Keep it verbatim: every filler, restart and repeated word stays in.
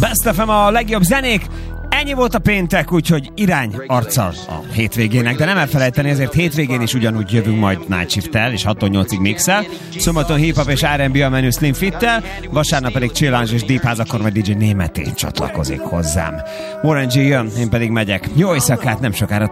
Best ef em a legjobb zenék. Ennyi volt a péntek, úgyhogy irány arccal a hétvégének, de nem elfelejteni, ezért hétvégén is ugyanúgy jövünk majd Night Shift-tel és hattól nyolcig mixel, szombaton hip-hop és er and bé a menü Slim Fit-tel, vasárnap pedig Challenge és Deep House, akkor majd dé dzsé Németén csatlakozik hozzám. Warren G jön, én pedig megyek. Jó éjszakát, nem sokára